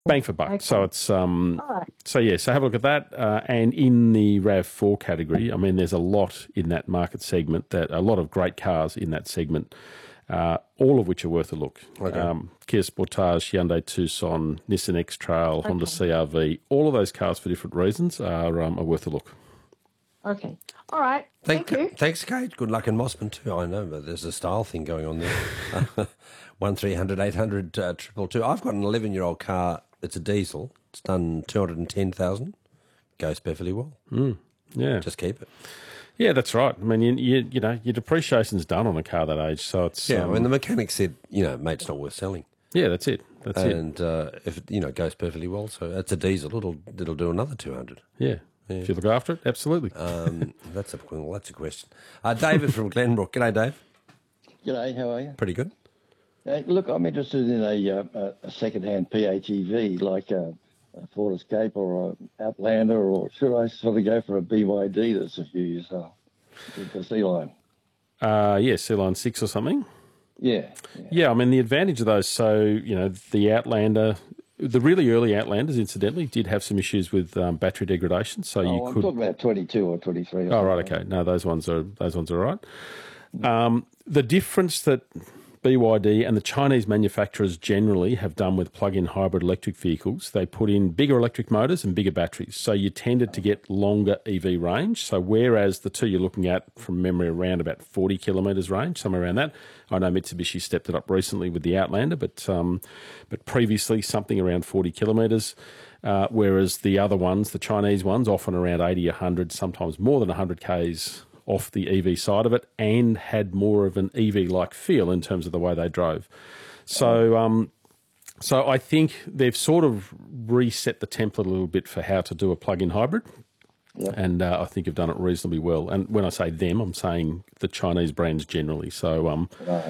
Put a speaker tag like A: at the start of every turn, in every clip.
A: Bang for buck.
B: Okay.
A: So it's
B: All right.
A: so have a look at that. And in the RAV4 category, I mean, there's a lot in that market segment, that a lot of great cars in that segment, all of which are worth a look.
C: Okay.
A: Kia Sportage, Hyundai Tucson, Nissan X-Trail, Honda
B: Okay.
A: CR-V, all of those cars for different reasons are worth a look.
B: Okay. All right. Thank you.
C: Thanks, Kate. Good luck in Mossman too. I know, but there's a style thing going on there. 1300 800 222. I've got an 11-year-old car. It's a diesel. It's done 210,000. Goes perfectly well.
A: Yeah.
C: Just keep it.
A: Yeah, that's right. I mean, you know, your depreciation's done on a car that age, so it's...
C: Yeah, when the mechanic said, mate, it's not worth selling.
A: Yeah, that's it. That's it.
C: And if it goes perfectly well, so it's a diesel. It'll do another 200.
A: Yeah. If you look after it, absolutely.
C: That's a question. David from Glenbrook. G'day, Dave.
D: G'day, how are you?
C: Pretty good.
D: Look, I'm interested in a second-hand PHEV like a Ford Escape or a Outlander, or should I sort of go for a BYD that's a few years old, the C-Line?
A: C-Line 6 or something.
D: Yeah.
A: Yeah, I mean, the advantage of those, so, the Outlander, the really early Outlanders, incidentally, did have some issues with battery degradation. So
D: I'm talking about 22 or 23.
A: Oh, right, okay. No, those ones are all right. The difference that BYD and the Chinese manufacturers generally have done with plug-in hybrid electric vehicles, they put in bigger electric motors and bigger batteries. So you tended to get longer EV range. So whereas the two you're looking at from memory around about 40 kilometres range, somewhere around that. I know Mitsubishi stepped it up recently with the Outlander, but previously something around 40 kilometres. Whereas the other ones, the Chinese ones, often around 80, 100, sometimes more than 100 Ks off the EV side of it, and had more of an EV-like feel in terms of the way they drove. So I think they've sort of reset the template a little bit for how to do a plug-in hybrid.
D: Yep.
A: And I think have done it reasonably well. And when I say them, I'm saying the Chinese brands generally. So,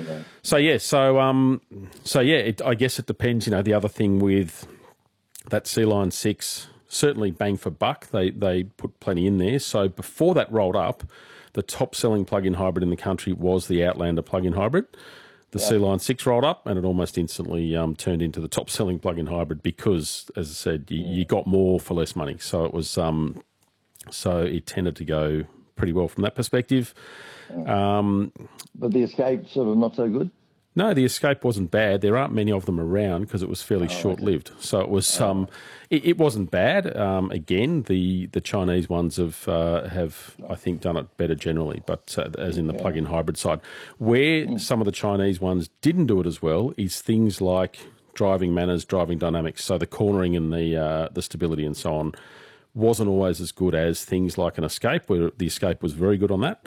A: I guess it depends. The other thing with that C-Line 6, certainly bang for buck, they put plenty in there. So before that rolled up, the top-selling plug-in hybrid in the country was the Outlander plug-in hybrid. The C-Line 6 rolled up, and it almost instantly turned into the top-selling plug-in hybrid because, as I said, you got more for less money. So it was, so it tended to go pretty well from that perspective.
D: But the Escape sort of not so good?
A: No, the Escape wasn't bad. There aren't many of them around because it was fairly short-lived. So it was it wasn't bad. Again, the Chinese ones have I think done it better generally, but as in the plug-in hybrid side, where some of the Chinese ones didn't do it as well is things like driving manners, driving dynamics. So the cornering and the stability and so on wasn't always as good as things like an Escape, where the Escape was very good on that.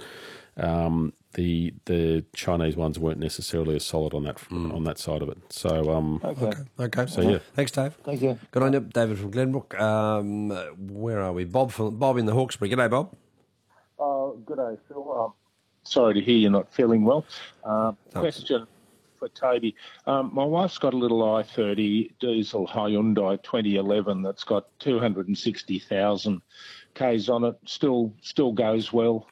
A: The Chinese ones weren't necessarily as solid on that side of it. So
C: Okay.
A: So yeah.
C: Thanks, Dave.
D: Thank you.
C: Good on you, David from Glenbrook. Where are we? Bob in the Hawkesbury. G'day, Bob.
E: Good day, Phil. Sorry to hear you're not feeling well. Question for Toby. My wife's got a little i30 diesel Hyundai 2011 that's got 260,000 Ks on it. Still goes well.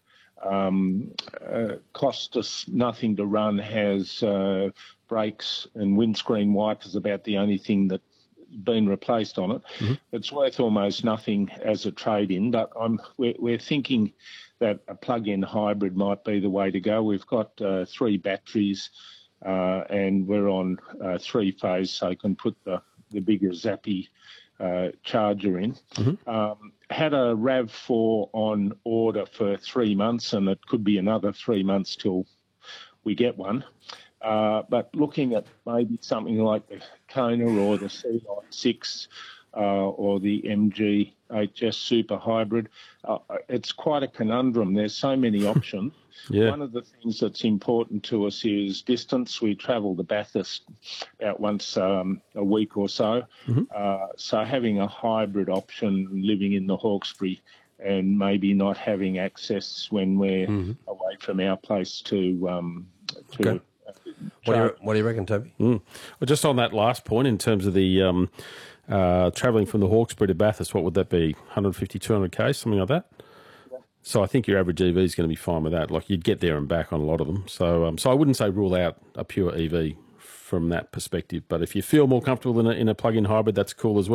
E: Cost us nothing to run, has brakes and windscreen wipers, about the only thing that's been replaced on it. Mm-hmm. It's worth almost nothing as a trade-in, but we're thinking that a plug-in hybrid might be the way to go. We've got 3 batteries and we're on 3-phase, so you can put the bigger Zappi charger in. Mm-hmm. Had a RAV4 on order for 3 months, and it could be another 3 months till we get one. But looking at maybe something like the Kona or the C-Line 6 or the MG HS Super Hybrid, it's quite a conundrum. There's so many options.
A: Yeah.
E: One of the things that's important to us is distance. We travel to Bathurst about once a week or so. Mm-hmm. So having a hybrid option, living in the Hawkesbury, and maybe not having access when we're away from our place to
C: okay. What do you reckon, Toby?
A: Well, just on that last point, in terms of the travelling from the Hawkesbury to Bathurst, what would that be? 150, 200 Ks, something like that? So I think your average EV is going to be fine with that. Like, you'd get there and back on a lot of them. So I wouldn't say rule out a pure EV from that perspective. But if you feel more comfortable in a plug-in hybrid, that's cool as well.